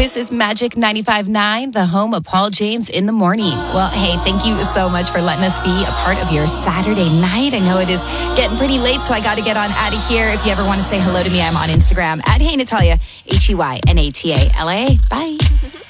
This is Magic 95.9, the home of Paul James in the morning. Well, hey, thank you so much for letting us be a part of your Saturday night. I know it is getting pretty late, so I got to get on out of here. If you ever want to say hello to me, I'm on Instagram at Hey Natalia, HeyNatala. Bye.